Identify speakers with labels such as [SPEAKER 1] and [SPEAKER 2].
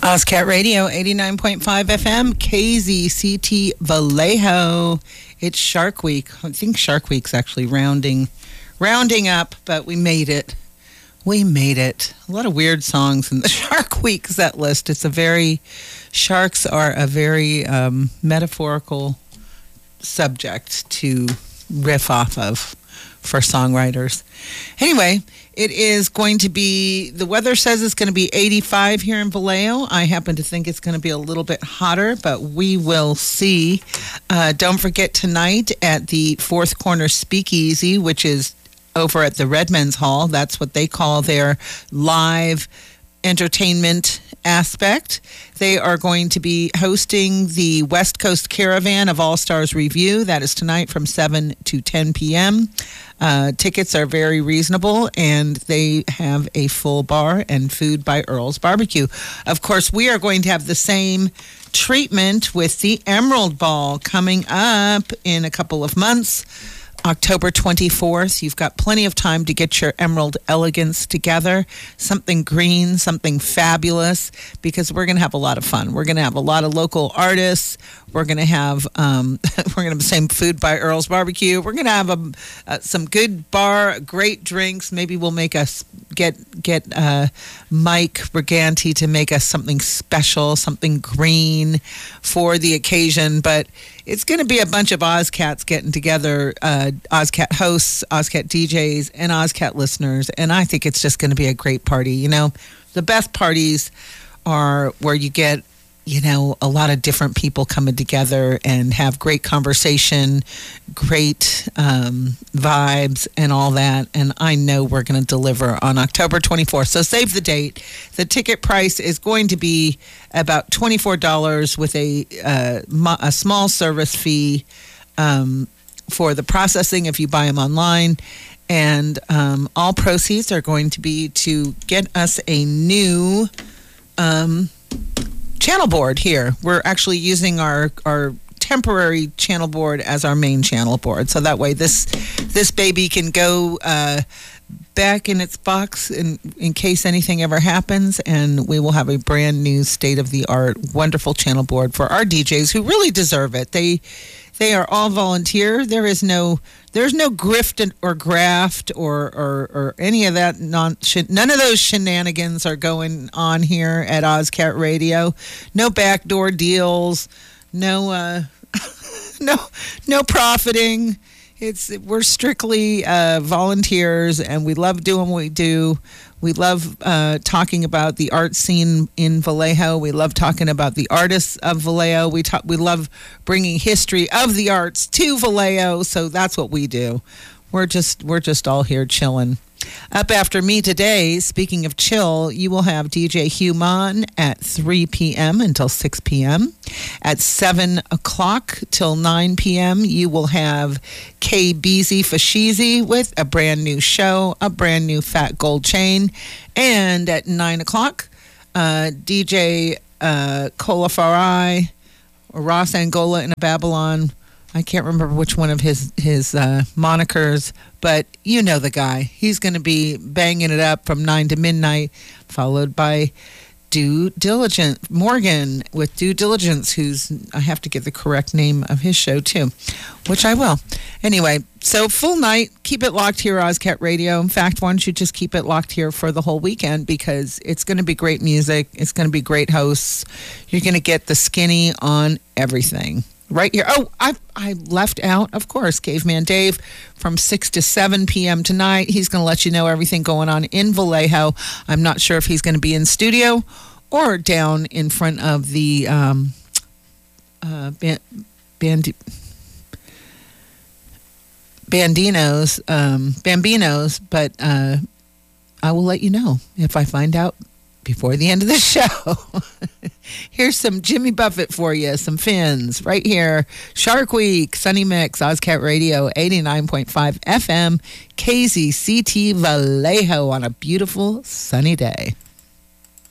[SPEAKER 1] Ozcat Radio, 89.5 FM, KZCT Vallejo. It's Shark Week. I think Shark Week's actually rounding up, but we made it. We made it. A lot of weird songs in the Shark Week set list. Sharks are a very metaphorical subject to riff off of for songwriters. Anyway, it is going to be, the weather says it's going to be 85 here in Vallejo. I happen to think it's going to be a little bit hotter, but we will see. Don't forget tonight at the Fourth Corner Speakeasy, which is over at the Redmen's Hall. That's what they call their live entertainment aspect. They are going to be hosting the West Coast Caravan of All Stars Review. That is tonight from 7 to 10 p.m. Tickets are very reasonable, and they have a full bar and food by Earl's Barbecue. Of course, we are going to have the same treatment with the Emerald Ball coming up in a couple of months. October 24th. You've got plenty of time to get your Emerald Elegance together. Something green, something fabulous, because we're going to have a lot of fun. We're going to have a lot of local artists. We're going to have the same food by Earl's Barbecue. We're going to have some good bar, great drinks. Maybe we'll make us get Mike Briganti to make us something special, something green for the occasion. But it's going to be a bunch of Ozcats getting together, Ozcat hosts, Ozcat DJs, and Ozcat listeners. And I think it's just going to be a great party. You know, the best parties are where you get, you know, a lot of different people coming together and have great conversation, great vibes and all that. And I know we're going to deliver on October 24th. So save the date. The ticket price is going to be about $24 with a small service fee for the processing if you buy them online. And all proceeds are going to be to get us a new channel board here. We're actually using our temporary channel board as our main channel board. So that way this baby can go back in its box in case anything ever happens, and we will have a brand new state-of-the-art wonderful channel board for our DJs who really deserve it. They are all volunteer. There's no grift or graft or any of that. None of those shenanigans are going on here at Ozcat Radio. No backdoor deals. No profiting. We're strictly volunteers, and we love doing what we do. We love talking about the art scene in Vallejo. We love talking about the artists of Vallejo. We love bringing history of the arts to Vallejo. So that's what we do. We're just all here chilling. Up after me today, speaking of chill, you will have DJ Hugh Mon at 3 p.m. until 6 p.m. At 7 o'clock till 9 p.m., you will have K. Beezy Fashizi with a brand new show, a brand new fat gold chain. And at 9 o'clock, DJ Kola Farai, or Ross Angola in a Babylon. I can't remember which one of his monikers, but you know the guy. He's going to be banging it up from 9 to midnight, followed by Due Diligence, Morgan with Due Diligence, I have to get the correct name of his show too, which I will. Anyway, so full night, keep it locked here, Ozcat Radio. In fact, why don't you just keep it locked here for the whole weekend, because it's going to be great music. It's going to be great hosts. You're going to get the skinny on everything. Right here. Oh, I left out, of course, Caveman Dave from 6 to 7 p.m. tonight. He's going to let you know everything going on in Vallejo. I'm not sure if he's going to be in studio or down in front of the Bambinos, but I will let you know if I find out before the end of the show. Here's some Jimmy Buffett for you, some fins right here. Shark Week, Sunny Mix, Ozcat Radio, 89.5 FM, KZCT Vallejo on a beautiful sunny day.